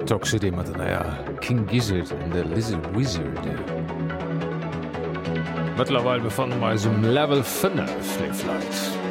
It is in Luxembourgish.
Talk City mat naier King Gizzard en der Lizard Wizard. Mëttlerweil befannen me um Level 5 Fleflight.